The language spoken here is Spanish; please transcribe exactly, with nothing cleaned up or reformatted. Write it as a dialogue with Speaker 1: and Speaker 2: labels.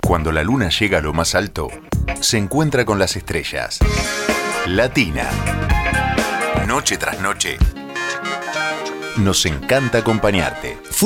Speaker 1: Cuando la luna llega a lo más alto, se encuentra con las estrellas. Latina. Noche tras noche. Nos encanta acompañarte.